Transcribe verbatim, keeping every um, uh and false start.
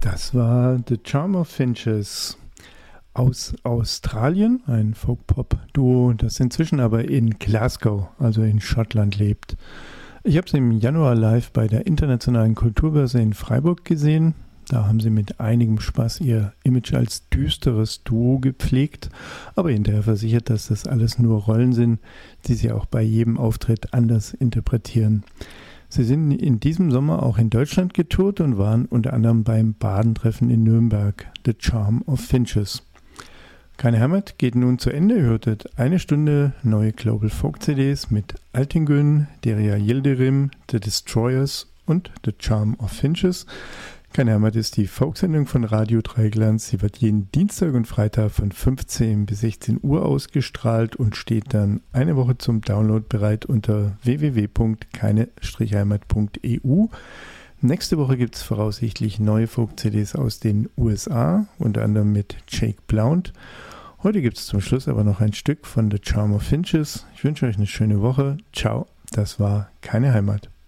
Das war The Charm of Finches aus Australien, ein Folk-Pop-Duo, das inzwischen aber in Glasgow, also in Schottland, lebt. Ich habe sie im Januar live bei der Internationalen Kulturbörse in Freiburg gesehen. Da haben sie mit einigem Spaß ihr Image als düsteres Duo gepflegt, aber hinterher versichert, dass das alles nur Rollen sind, die sie auch bei jedem Auftritt anders interpretieren. Sie sind in diesem Sommer auch in Deutschland getourt und waren unter anderem beim Badentreffen in Nürnberg, The Charm of Finches. Keine Heimat geht nun zu Ende. Ihr hörtet eine Stunde neue Global Folk C Ds mit Altingön, Derya Yildirim, The Destroyers und The Charm of Finches. Keine Heimat ist die Folksendung von Radio Dreiglanz. Sie wird jeden Dienstag und Freitag von fünfzehn bis sechzehn Uhr ausgestrahlt und steht dann eine Woche zum Download bereit unter w w w punkt keine heimat punkt e u. Nächste Woche gibt es voraussichtlich neue Folk-C Ds aus den U S A, unter anderem mit Jake Blount. Heute gibt es zum Schluss aber noch ein Stück von The Charm of Finches. Ich wünsche euch eine schöne Woche. Ciao, das war Keine Heimat.